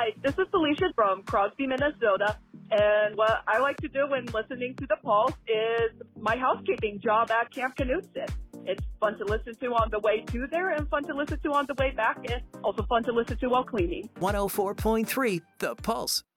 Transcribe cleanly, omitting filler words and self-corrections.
Hi, this is Felicia from Crosby, Minnesota. And what I like to do when listening to The Pulse is my housekeeping job at Camp Knutson. It's fun to listen to on the way to there and fun to listen to on the way back, and also fun to listen to while cleaning. 104.3 The Pulse.